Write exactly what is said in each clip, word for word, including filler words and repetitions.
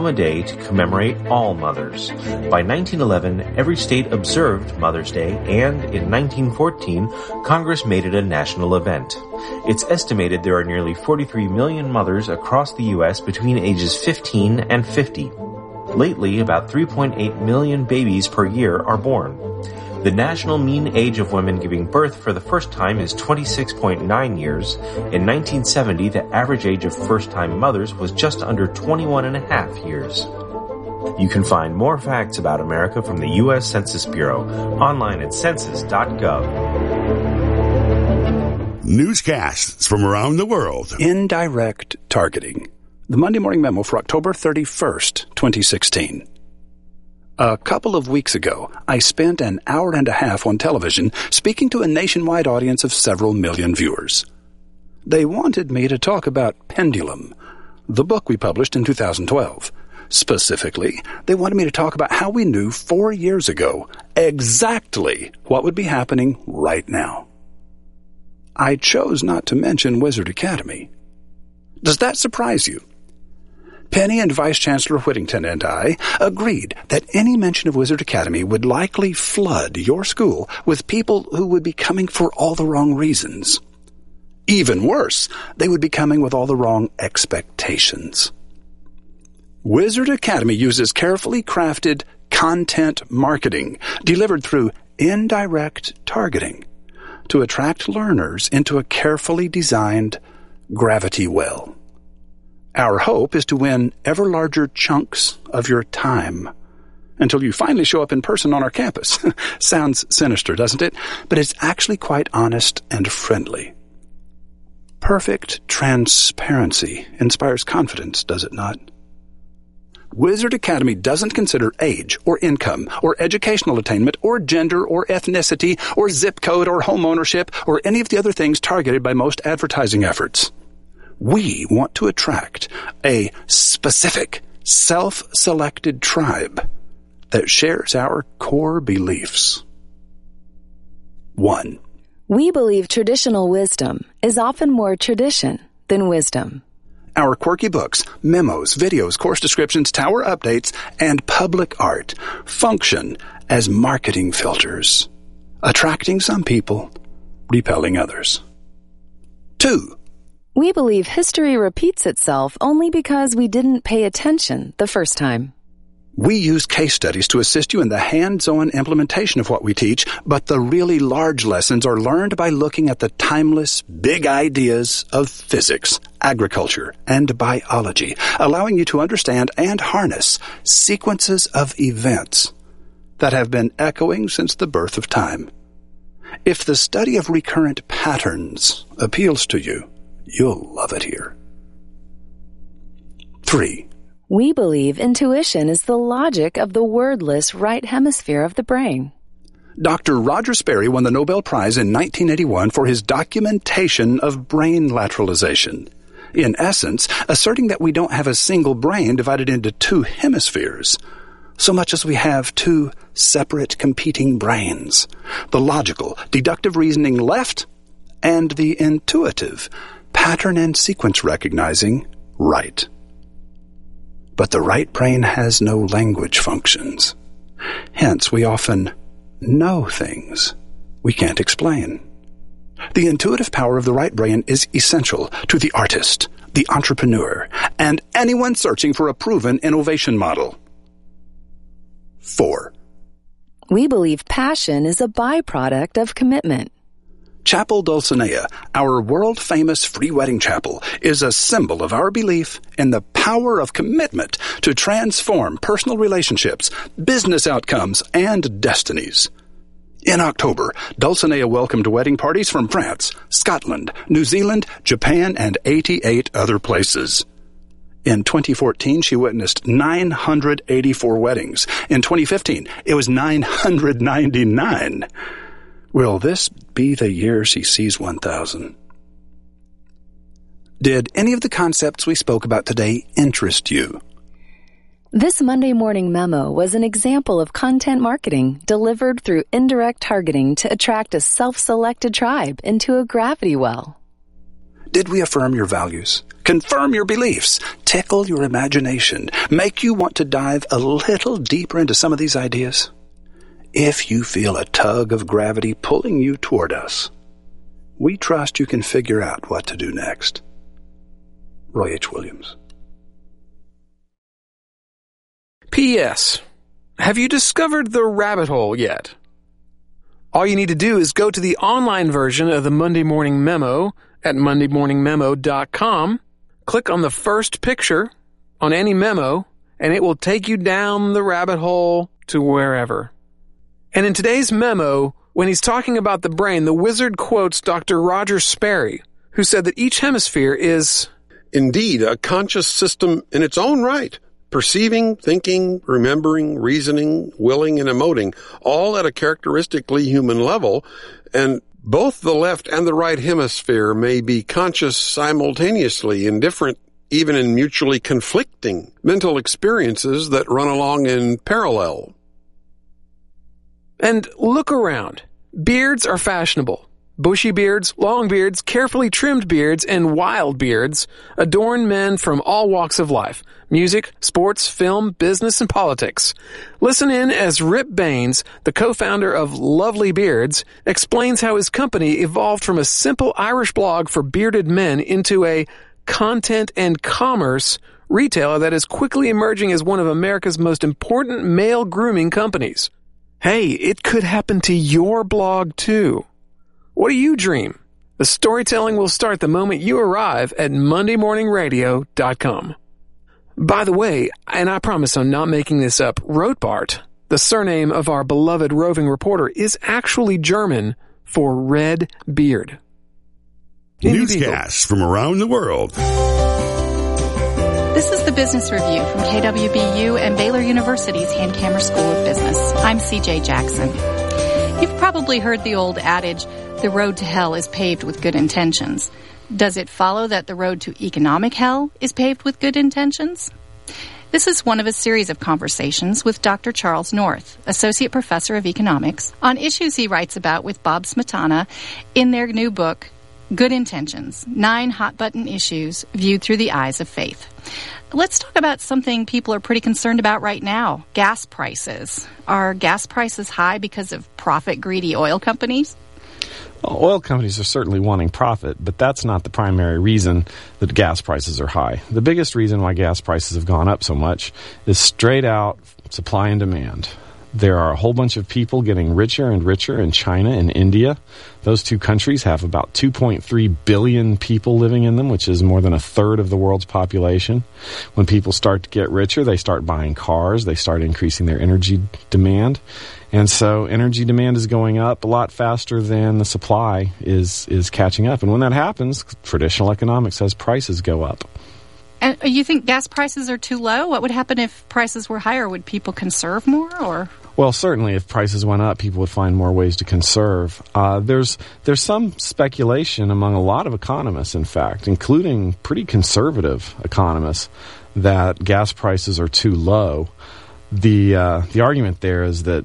a day to commemorate all mothers. By nineteen eleven, every state observed Mother's Day, and in nineteen fourteen, Congress made it a national event. It's estimated there are nearly forty-three million mothers across the U S between ages fifteen and fifty. Lately, about three point eight million babies per year are born. The national mean age of women giving birth for the first time is twenty-six point nine years. In nineteen seventy, the average age of first-time mothers was just under twenty-one and a half years. You can find more facts about America from the U S Census Bureau online at census dot gov. Newscasts from around the world. Indirect targeting. The Monday Morning Memo for October thirty-first, twenty sixteen. A couple of weeks ago, I spent an hour and a half on television speaking to a nationwide audience of several million viewers. They wanted me to talk about Pendulum, the book we published in two thousand twelve. Specifically, they wanted me to talk about how we knew four years ago exactly what would be happening right now. I chose not to mention Wizard Academy. Does that surprise you? Penny and Vice Chancellor Whittington and I agreed that any mention of Wizard Academy would likely flood your school with people who would be coming for all the wrong reasons. Even worse, they would be coming with all the wrong expectations. Wizard Academy uses carefully crafted content marketing delivered through indirect targeting to attract learners into a carefully designed gravity well. Our hope is to win ever larger chunks of your time until you finally show up in person on our campus. Sounds sinister, doesn't it? But it's actually quite honest and friendly. Perfect transparency inspires confidence, does it not? Wizard Academy doesn't consider age or income or educational attainment or gender or ethnicity or zip code or home ownership or any of the other things targeted by most advertising efforts. We want to attract a specific, self-selected tribe that shares our core beliefs. One. We believe traditional wisdom is often more tradition than wisdom. Our quirky books, memos, videos, course descriptions, tower updates, and public art function as marketing filters, attracting some people, repelling others. Two. We believe history repeats itself only because we didn't pay attention the first time. We use case studies to assist you in the hands-on implementation of what we teach, but the really large lessons are learned by looking at the timeless, big ideas of physics, agriculture, and biology, allowing you to understand and harness sequences of events that have been echoing since the birth of time. If the study of recurrent patterns appeals to you, you'll love it here. Three. We believe intuition is the logic of the wordless right hemisphere of the brain. Doctor Roger Sperry won the Nobel Prize in nineteen eighty-one for his documentation of brain lateralization, in essence, asserting that we don't have a single brain divided into two hemispheres, so much as we have two separate competing brains, the logical, deductive reasoning left and the intuitive, pattern and sequence recognizing right. But the right brain has no language functions. Hence, we often know things we can't explain. The intuitive power of the right brain is essential to the artist, the entrepreneur, and anyone searching for a proven innovation model. Four. We believe passion is a byproduct of commitment. Chapel Dulcinea, our world-famous free wedding chapel, is a symbol of our belief in the power of commitment to transform personal relationships, business outcomes, and destinies. In October, Dulcinea welcomed wedding parties from France, Scotland, New Zealand, Japan, and eighty-eight other places. In twenty fourteen, she witnessed nine hundred eighty-four weddings. In twenty fifteen, it was nine hundred ninety-nine. Will this be the year she sees one thousand? Did any of the concepts we spoke about today interest you? This Monday Morning Memo was an example of content marketing delivered through indirect targeting to attract a self-selected tribe into a gravity well. Did we affirm your values? Confirm your beliefs? Tickle your imagination? Make you want to dive a little deeper into some of these ideas? If you feel a tug of gravity pulling you toward us, we trust you can figure out what to do next. Roy H. Williams. P S. Have you discovered the rabbit hole yet? All you need to do is go to the online version of the Monday Morning Memo at monday morning memo dot com, click on the first picture on any memo, and it will take you down the rabbit hole to wherever. And in today's memo, when he's talking about the brain, the wizard quotes Doctor Roger Sperry, who said that each hemisphere is indeed a conscious system in its own right, perceiving, thinking, remembering, reasoning, willing, and emoting, all at a characteristically human level, and both the left and the right hemisphere may be conscious simultaneously in different, even in mutually conflicting, mental experiences that run along in parallel. And look around. Beards are fashionable. Bushy beards, long beards, carefully trimmed beards, and wild beards adorn men from all walks of life. Music, sports, film, business, and politics. Listen in as Rip Baines, the co-founder of Lovely Beards, explains how his company evolved from a simple Irish blog for bearded men into a content and commerce retailer that is quickly emerging as one of America's most important male grooming companies. Hey, it could happen to your blog too. What do you dream? The storytelling will start the moment you arrive at monday morning radio dot com. By the way, and I promise I'm not making this up, Rothbart, the surname of our beloved roving reporter, is actually German for red beard. Newscasts from around the world. This is the Business Review from K W B U and Baylor University's Hankamer School of Business. I'm C J Jackson. You've probably heard the old adage, the road to hell is paved with good intentions. Does it follow that the road to economic hell is paved with good intentions? This is one of a series of conversations with Doctor Charles North, Associate Professor of Economics, on issues he writes about with Bob Smetana in their new book, Good Intentions, Nine Hot-Button Issues Viewed Through the Eyes of Faith. Let's talk about something people are pretty concerned about right now, gas prices. Are gas prices high because of profit-greedy oil companies? Well, oil companies are certainly wanting profit, but that's not the primary reason that gas prices are high. The biggest reason why gas prices have gone up so much is straight out supply and demand. There are a whole bunch of people getting richer and richer in China and India. Those two countries have about two point three billion people living in them, which is more than a third of the world's population. When people start to get richer, they start buying cars, they start increasing their energy demand. And so energy demand is going up a lot faster than the supply is, is catching up. And when that happens, traditional economics says prices go up. And you think gas prices are too low? What would happen if prices were higher? Would people conserve more, or? Well, certainly if prices went up, people would find more ways to conserve. Uh, there's there's some speculation among a lot of economists, in fact, including pretty conservative economists, that gas prices are too low. The uh, the argument there is that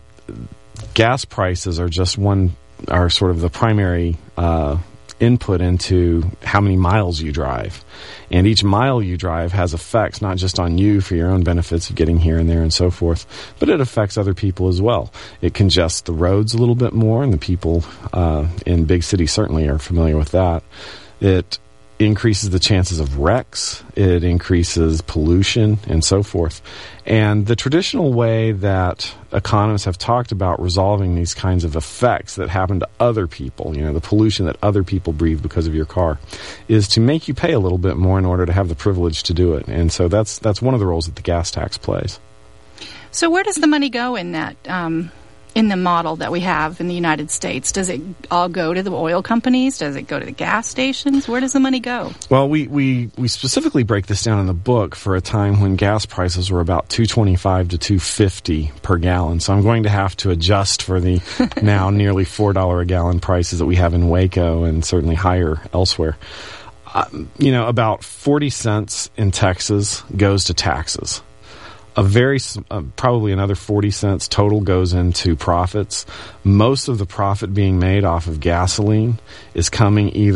gas prices are just one, are sort of the primary uh, input into how many miles you drive. And each mile you drive has effects not just on you for your own benefits of getting here and there and so forth, but it affects other people as well. It congests the roads a little bit more, and the people uh, in big cities certainly are familiar with that. It increases the chances of wrecks, it increases pollution, and so forth. And the traditional way that economists have talked about resolving these kinds of effects that happen to other people, you know, the pollution that other people breathe because of your car, is to make you pay a little bit more in order to have the privilege to do it. And so that's that's one of the roles that the gas tax plays. So where does the money go in that, um, in the model that we have in the United States? Does it all go to the oil companies? Does it go to the gas stations? Where does the money go? Well, we, we, we specifically break this down in the book for a time when gas prices were about two twenty-five to two fifty per gallon. So I'm going to have to adjust for the now nearly four dollars a gallon prices that we have in Waco and certainly higher elsewhere. Uh, you know, about forty cents in Texas goes to taxes. A very, uh, probably another forty cents total goes into profits. Most of the profit being made off of gasoline is coming either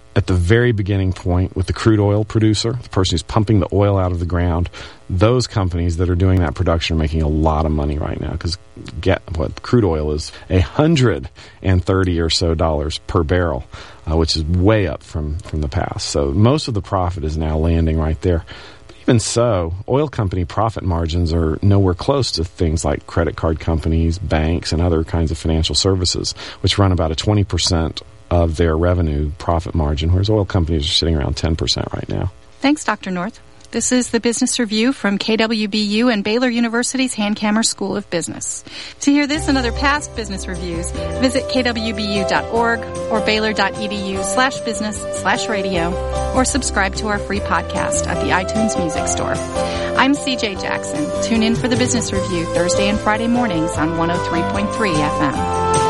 at the very beginning point with the crude oil producer, the person who's pumping the oil out of the ground. Those companies that are doing that production are making a lot of money right now because get what crude oil is a hundred and thirty or so dollars per barrel, uh, which is way up from from the past. So most of the profit is now landing right there. But even so, oil company profit margins are nowhere close to things like credit card companies, banks, and other kinds of financial services, which run about a twenty percent of their revenue profit margin, whereas oil companies are sitting around ten percent right now. Thanks, Doctor North. This is the Business Review from K W B U and Baylor University's Hankamer School of Business. To hear this and other past business reviews, visit k w b u dot org or baylor.edu slash business slash radio or subscribe to our free podcast at the iTunes Music Store. I'm C J Jackson. Tune in for the Business Review Thursday and Friday mornings on one oh three point three F M.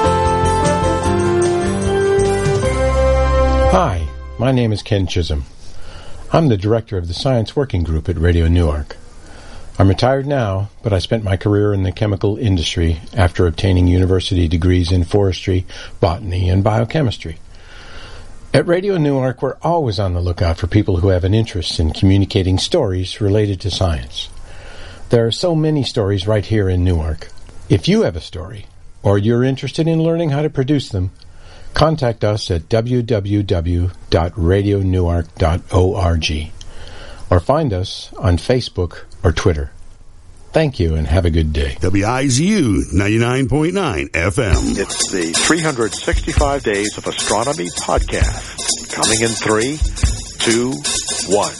Hi, my name is Ken Chisholm. I'm the director of the Science Working Group at Radio Newark. I'm retired now, but I spent my career in the chemical industry after obtaining university degrees in forestry, botany, and biochemistry. At Radio Newark, we're always on the lookout for people who have an interest in communicating stories related to science. There are so many stories right here in Newark. If you have a story, or you're interested in learning how to produce them, contact us at w w w dot radio newark dot org or find us on Facebook or Twitter. Thank you and have a good day. W I Z U ninety-nine point nine F M. It's the three hundred sixty-five Days of Astronomy podcast. Coming in three, two, one.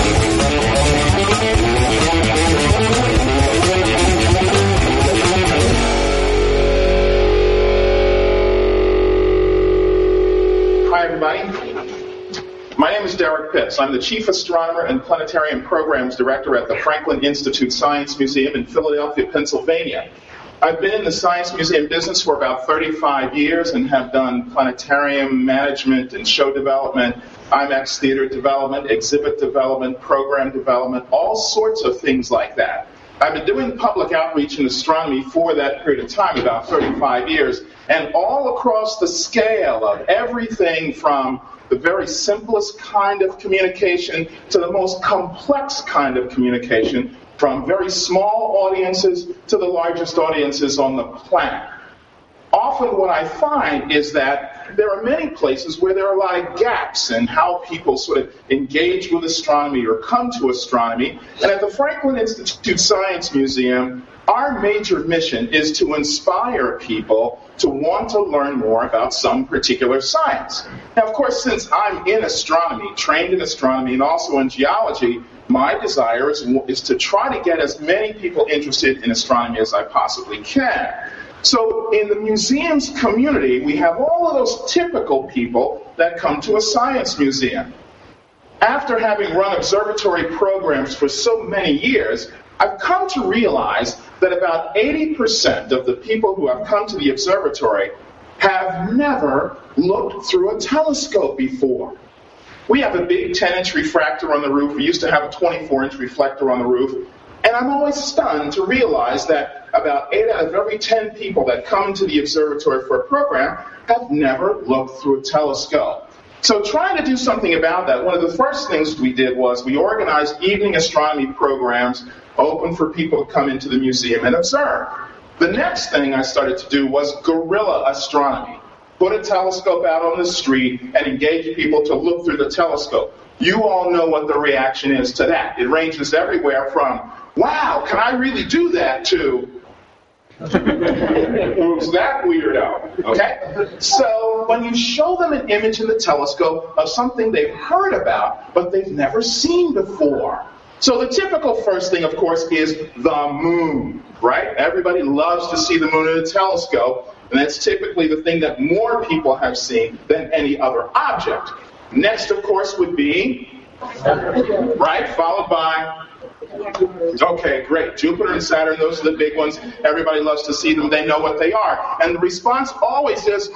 Hi, everybody. My name is Derek Pitts. I'm the Chief Astronomer and Planetarium Programs Director at the Franklin Institute Science Museum in Philadelphia, Pennsylvania. I've been in the Science Museum business for about thirty-five years and have done planetarium management and show development, IMAX theater development, exhibit development, program development, all sorts of things like that. I've been doing public outreach in astronomy for that period of time, about thirty-five years, and all across the scale of everything from the very simplest kind of communication to the most complex kind of communication, from very small audiences to the largest audiences on the planet. Often what I find is that there are many places where there are a lot of gaps in how people sort of engage with astronomy or come to astronomy. And at the Franklin Institute Science Museum, our major mission is to inspire people to want to learn more about some particular science. Now, of course, since I'm in astronomy, trained in astronomy and also in geology, my desire is, is to try to get as many people interested in astronomy as I possibly can. So in the museum's community, we have all of those typical people that come to a science museum. After having run observatory programs for so many years, I've come to realize that about eighty percent of the people who have come to the observatory have never looked through a telescope before. We have a big ten-inch refractor on the roof. We used to have a twenty-four inch reflector on the roof. And I'm always stunned to realize that about eight out of every ten people that come to the observatory for a program have never looked through a telescope. So trying to do something about that, one of the first things we did was we organized evening astronomy programs open for people to come into the museum and observe. The next thing I started to do was guerrilla astronomy. Put a telescope out on the street and engage people to look through the telescope. You all know what the reaction is to that. It ranges everywhere from, wow, can I really do that, to, who's that weirdo? Okay? So when you show them an image in the telescope of something they've heard about, but they've never seen before. So the typical first thing, of course, is the moon, right? Everybody loves to see the moon in a telescope, and that's typically the thing that more people have seen than any other object. Next, of course, would be, right, followed by, okay, great, Jupiter and Saturn, those are the big ones. Everybody loves to see them. They know what they are. And the response always is,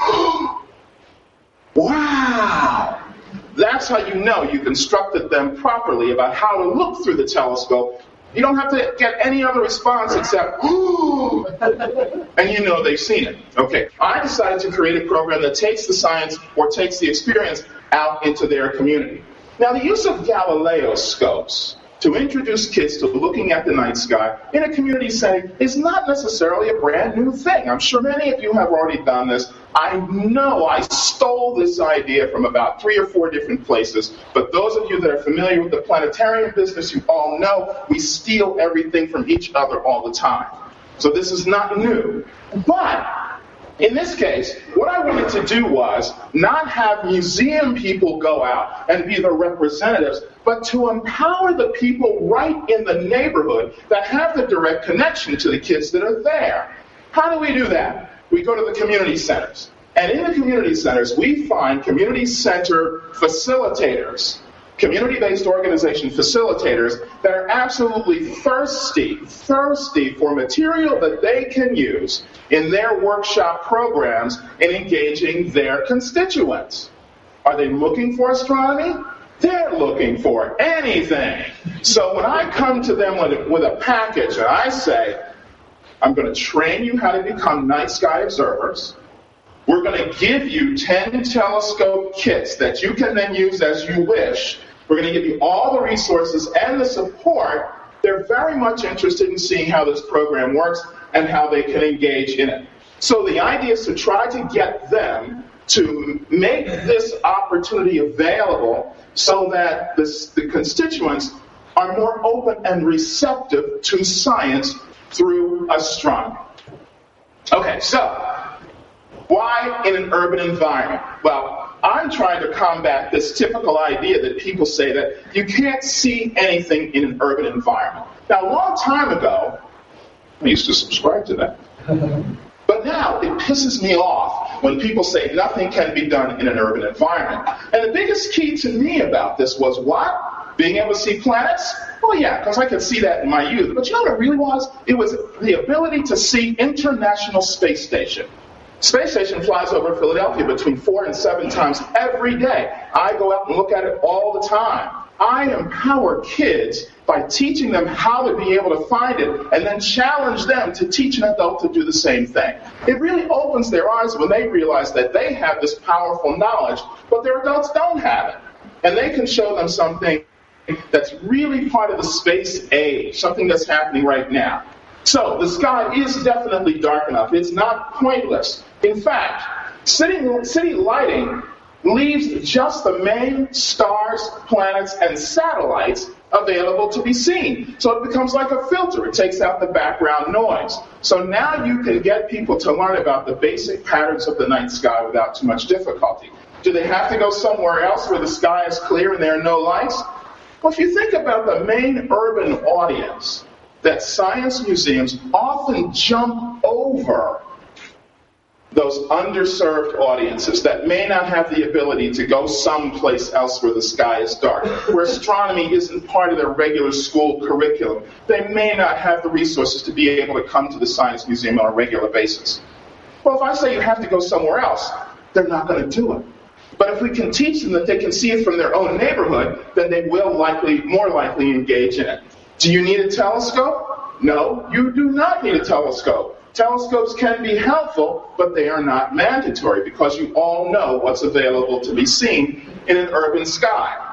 wow! That's how you know you've instructed them properly about how to look through the telescope. You don't have to get any other response except, ooh, and you know they've seen it. Okay, I decided to create a program that takes the science or takes the experience out into their community. Now, the use of Galileo scopes to introduce kids to looking at the night sky in a community setting is not necessarily a brand new thing. I'm sure many of you have already done this. I know I stole this idea from about three or four different places, but those of you that are familiar with the planetarium business, you all know we steal everything from each other all the time. So this is not new. But in this case, what I wanted to do was not have museum people go out and be the representatives, but to empower the people right in the neighborhood that have the direct connection to the kids that are there. How do we do that? We go to the community centers. And in the community centers, we find community center facilitators, community-based organization facilitators that are absolutely thirsty, thirsty for material that they can use in their workshop programs in engaging their constituents. Are they looking for astronomy? They're looking for anything. So when I come to them with a, with a package and I say, I'm going to train you how to become night sky observers, we're going to give you ten telescope kits that you can then use as you wish. We're going to give you all the resources and the support. They're very much interested in seeing how this program works and how they can engage in it. So the idea is to try to get them to make this opportunity available so that this, the constituents are more open and receptive to science through astronomy. Okay, so why in an urban environment? Well, I'm trying to combat this typical idea that people say that you can't see anything in an urban environment. Now, a long time ago, I used to subscribe to that. But now it pisses me off when people say nothing can be done in an urban environment. And the biggest key to me about this was what? Being able to see planets? Well, yeah, because I could see that in my youth. But you know what it really was? It was the ability to see International Space Station. Space Station flies over Philadelphia between four and seven times every day. I go out and look at it all the time. I empower kids by teaching them how to be able to find it and then challenge them to teach an adult to do the same thing. It really opens their eyes when they realize that they have this powerful knowledge, but their adults don't have it. And they can show them something that's really part of the space age, something that's happening right now. So the sky is definitely dark enough. It's not pointless. In fact, city, city lighting leaves just the main stars, planets, and satellites available to be seen. So it becomes like a filter. It takes out the background noise. So now you can get people to learn about the basic patterns of the night sky without too much difficulty. Do they have to go somewhere else where the sky is clear and there are no lights? Well, if you think about the main urban audience, that science museums often jump over those underserved audiences that may not have the ability to go someplace else where the sky is dark, where astronomy isn't part of their regular school curriculum. They may not have the resources to be able to come to the Science Museum on a regular basis. Well, if I say you have to go somewhere else, they're not going to do it. But if we can teach them that they can see it from their own neighborhood, then they will likely, more likely engage in it. Do you need a telescope? No, you do not need a telescope. Telescopes can be helpful, but they are not mandatory because you all know what's available to be seen in an urban sky.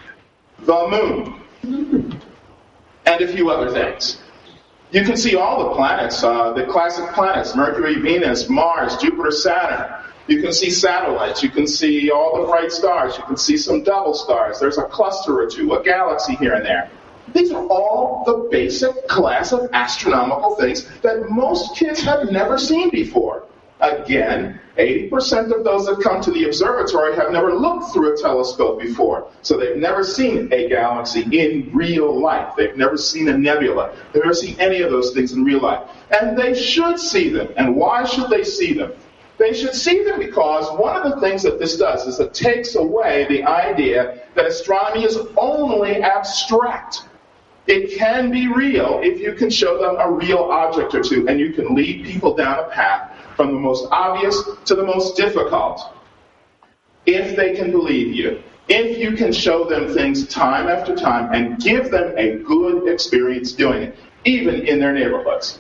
The moon. And a few other things. You can see all the planets, uh, the classic planets, Mercury, Venus, Mars, Jupiter, Saturn. You can see satellites. You can see all the bright stars. You can see some double stars. There's a cluster or two, a galaxy here and there. These are all the basic class of astronomical things that most kids have never seen before. Again, eighty percent of those that come to the observatory have never looked through a telescope before. So they've never seen a galaxy in real life. They've never seen a nebula. They've never seen any of those things in real life. And they should see them. And why should they see them? They should see them because one of the things that this does is it takes away the idea that astronomy is only abstract. It can be real if you can show them a real object or two, and you can lead people down a path from the most obvious to the most difficult. If they can believe you, if you can show them things time after time and give them a good experience doing it, even in their neighborhoods.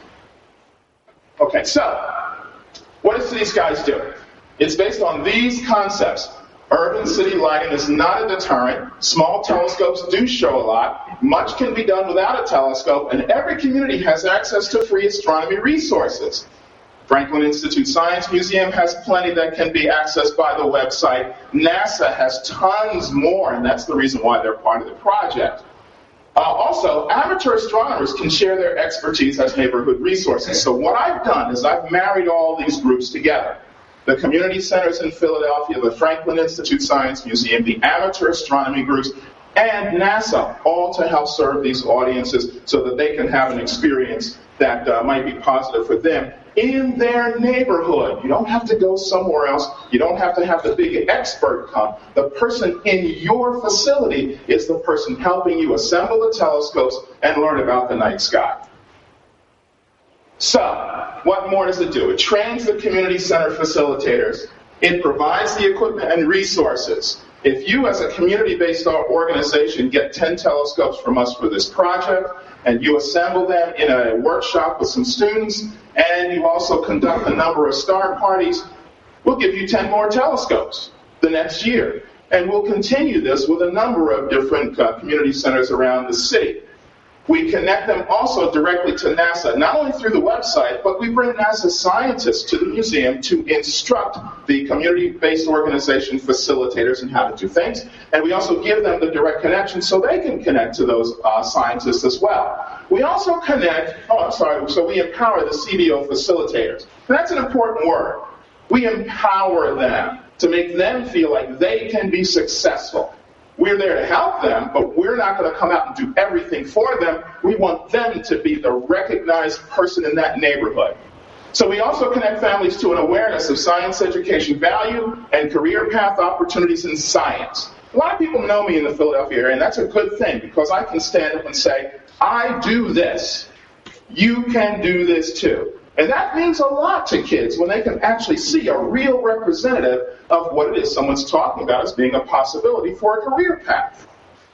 Okay, so what does these guys do? It's based on these concepts. Urban city lighting is not a deterrent. Small telescopes do show a lot. Much can be done without a telescope, and every community has access to free astronomy resources. Franklin Institute Science Museum has plenty that can be accessed by the website. NASA has tons more, and that's the reason why they're part of the project. Uh, also, amateur astronomers can share their expertise as neighborhood resources. So what I've done is I've married all these groups together. The community centers in Philadelphia, the Franklin Institute Science Museum, the amateur astronomy groups, and NASA, all to help serve these audiences so that they can have an experience that uh, might be positive for them in their neighborhood. You don't have to go somewhere else. You don't have to have the big expert come. The person in your facility is the person helping you assemble the telescopes and learn about the night sky. So, what more does it do? It trains the community center facilitators. It provides the equipment and resources. If you, as a community-based organization, get ten telescopes from us for this project, and you assemble them in a workshop with some students, and you also conduct a number of star parties, we'll give you ten more telescopes the next year. And we'll continue this with a number of different uh, community centers around the city. We connect them also directly to NASA, not only through the website, but we bring NASA scientists to the museum to instruct the community-based organization facilitators in how to do things. And we also give them the direct connection so they can connect to those uh, scientists as well. We also connect, oh, I'm sorry, so we empower the C B O facilitators. And that's an important word. We empower them to make them feel like they can be successful. We're there to help them, but we're not going to come out and do everything for them. We want them to be the recognized person in that neighborhood. So we also connect families to an awareness of science education value and career path opportunities in science. A lot of people know me in the Philadelphia area, and that's a good thing because I can stand up and say, I do this. You can do this too. And that means a lot to kids when they can actually see a real representative of what it is someone's talking about as being a possibility for a career path.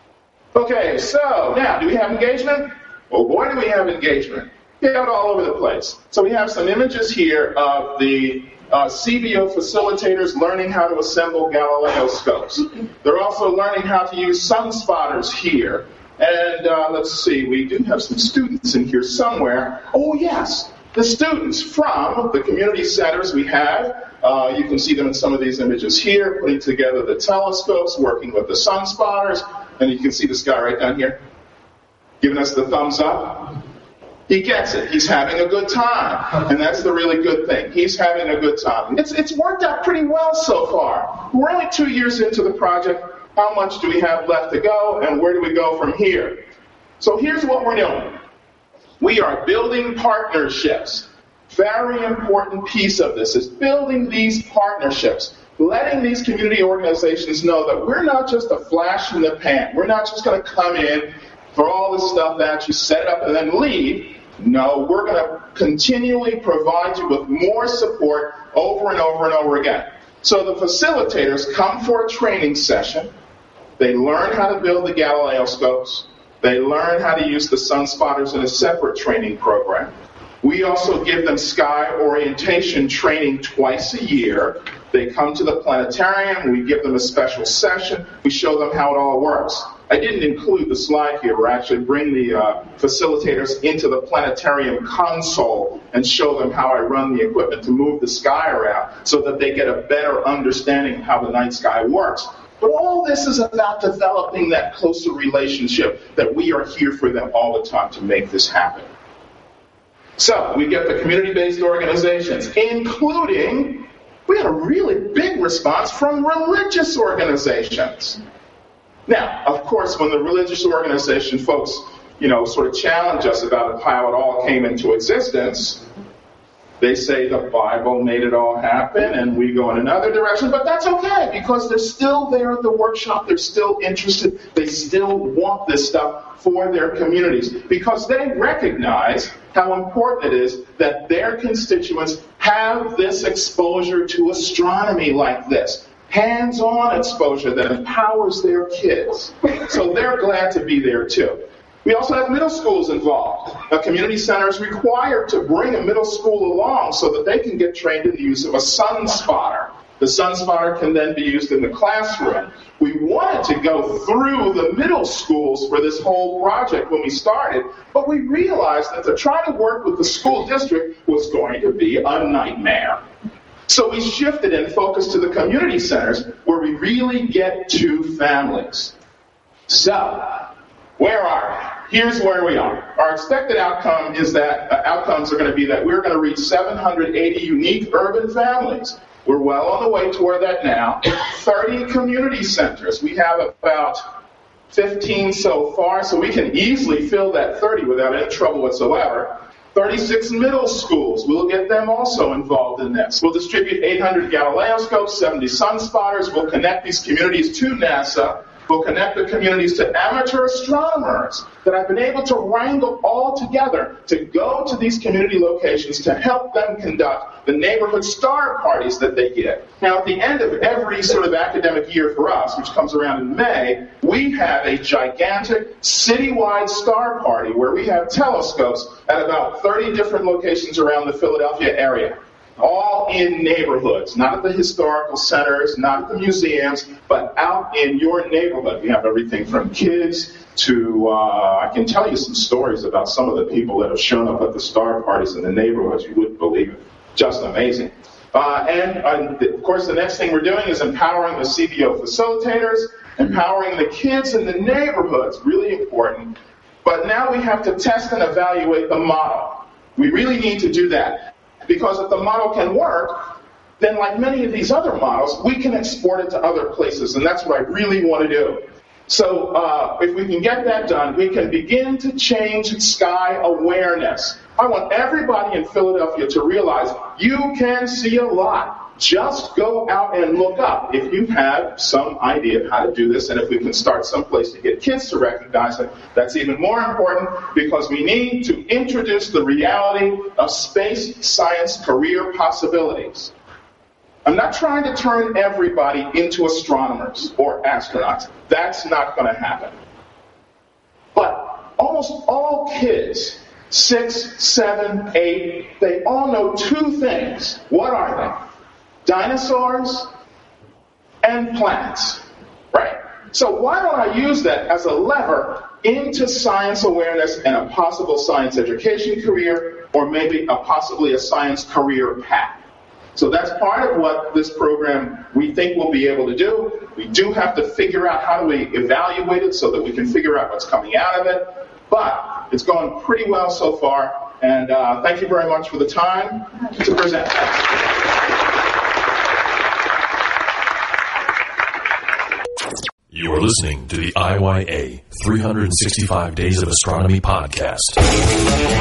Okay, so now, do we have engagement? Well, boy, do we have engagement. Get out all over the place. So we have some images here of the uh, C B O facilitators learning how to assemble Galileo scopes. They're also learning how to use sun spotters here. And uh, let's see, we do have some students in here somewhere. Oh, yes. The students from the community centers we have, uh, you can see them in some of these images here, putting together the telescopes, working with the sun spotters, and you can see this guy right down here, giving us the thumbs up. He gets it. He's having a good time, and that's the really good thing. He's having a good time. It's, it's worked out pretty well so far. We're only two years into the project. How much do we have left to go, and where do we go from here? So here's what we're doing. We are building partnerships. Very important piece of this is building these partnerships, letting these community organizations know that we're not just a flash in the pan. We're not just going to come in, throw all this stuff at you, set it up, and then leave. No, we're going to continually provide you with more support over and over and over again. So the facilitators come for a training session. They learn how to build the Galileo scopes. They learn how to use the sun spotters in a separate training program. We also give them sky orientation training twice a year. They come to the planetarium. We give them a special session. We show them how it all works. I didn't include the slide here where I actually bring the uh, facilitators into the planetarium console and show them how I run the equipment to move the sky around so that they get a better understanding of how the night sky works. But all this is about developing that closer relationship that we are here for them all the time to make this happen. So we get the community-based organizations, including, we had a really big response from religious organizations. Now, of course, when the religious organization folks, you know, sort of challenge us about how it all came into existence, they say the Bible made it all happen, and we go in another direction, but that's okay, because they're still there at the workshop, they're still interested, they still want this stuff for their communities, because they recognize how important it is that their constituents have this exposure to astronomy like this, hands-on exposure that empowers their kids. So they're glad to be there too. We also have middle schools involved. A community center is required to bring a middle school along so that they can get trained in the use of a sun spotter. The sunspotter can then be used in the classroom. We wanted to go through the middle schools for this whole project when we started, but we realized that to try to work with the school district was going to be a nightmare. So we shifted and focused to the community centers where we really get to families. So, where are we? Here's where we are. Our expected outcome is that uh, outcomes are going to be that we're going to reach seven hundred eighty unique urban families. We're well on the way toward that now. thirty community centers. We have about fifteen so far, so we can easily fill that thirty without any trouble whatsoever. thirty-six middle schools. We'll get them also involved in this. We'll distribute eight hundred Galileoscopes, seventy sunspotters. We'll connect these communities to NASA. We'll connect the communities to amateur astronomers that I've been able to wrangle all together to go to these community locations to help them conduct the neighborhood star parties that they get. Now, at the end of every sort of academic year for us, which comes around in May, we have a gigantic citywide star party where we have telescopes at about thirty different locations around the Philadelphia area. All in neighborhoods, not at the historical centers, not at the museums, but out in your neighborhood. We have everything from kids to, uh, I can tell you some stories about some of the people that have shown up at the star parties in the neighborhoods. You wouldn't believe it. Just amazing. Uh, and, uh, of course, the next thing we're doing is empowering the C B O facilitators, empowering the kids in the neighborhoods, really important. But now we have to test and evaluate the model. We really need to do that. Because if the model can work, then like many of these other models, we can export it to other places, and that's what I really want to do. So uh, if we can get that done, we can begin to change sky awareness. I want everybody in Philadelphia to realize you can see a lot. Just go out and look up if you have some idea of how to do this, and if we can start someplace to get kids to recognize it, that's even more important because we need to introduce the reality of space science career possibilities. I'm not trying to turn everybody into astronomers or astronauts. That's not going to happen. But almost all kids, six, seven, eight, they all know two things. What are they? Dinosaurs and planets, right? So why don't I use that as a lever into science awareness and a possible science education career, or maybe a possibly a science career path? So that's part of what this program we think we'll be able to do. We do have to figure out how do we evaluate it so that we can figure out what's coming out of it, but it's going pretty well so far, and uh, thank you very much for the time to present. You are listening to the I Y A three hundred sixty-five Days of Astronomy podcast.